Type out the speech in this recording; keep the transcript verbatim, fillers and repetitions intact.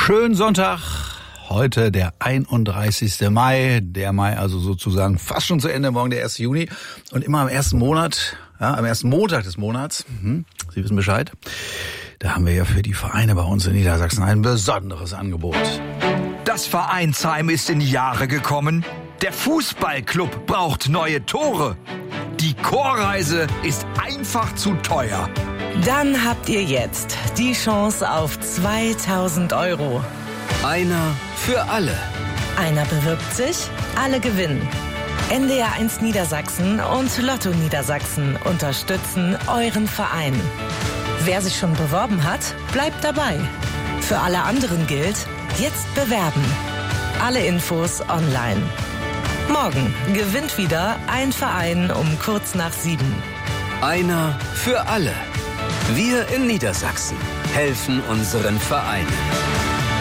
Schönen Sonntag, heute der einunddreißigste Mai, der Mai also sozusagen fast schon zu Ende, morgen der erste Juni und immer am ersten Monat, ja, am ersten Montag des Monats, hm, Sie wissen Bescheid, da haben wir ja für die Vereine bei uns in Niedersachsen ein besonderes Angebot. Das Vereinsheim ist in die Jahre gekommen, der Fußballclub braucht neue Tore, die Chorreise ist einfach zu teuer. Dann habt ihr jetzt die Chance auf zweitausend Euro. Einer für alle. Einer bewirbt sich, alle gewinnen. N D R eins Niedersachsen und Lotto Niedersachsen unterstützen euren Verein. Wer sich schon beworben hat, bleibt dabei. Für alle anderen gilt, jetzt bewerben. Alle Infos online. Morgen gewinnt wieder ein Verein um kurz nach sieben. Einer für alle. Wir in Niedersachsen helfen unseren Vereinen.